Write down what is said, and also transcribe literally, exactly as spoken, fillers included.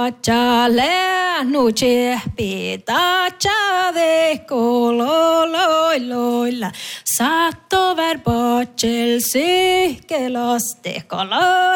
chale nuche pita chade kololoiloilla. Satto verbocel se che lo ste color